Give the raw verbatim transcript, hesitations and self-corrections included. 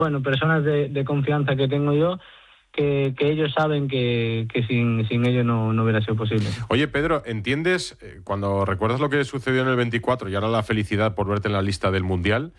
bueno, personas de, de confianza que tengo yo, que, que ellos saben que, que sin, sin ellos no, no hubiera sido posible. Oye, Pedro, ¿entiendes, eh, cuando recuerdas lo que sucedió en el veinticuatro y ahora la felicidad por verte en la lista del Mundial,